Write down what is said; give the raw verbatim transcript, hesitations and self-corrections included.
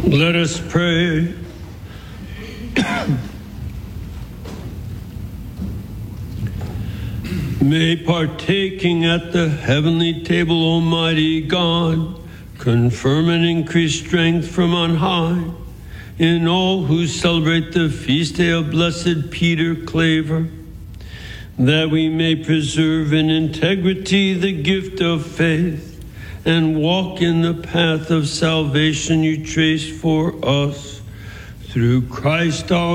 Let us pray. May partaking at the heavenly table, Almighty God, confirm and increase strength from on high in all who celebrate the feast day of Blessed Peter Claver, that we may preserve in integrity the gift of faith and walk in the path of salvation you trace for us through Christ our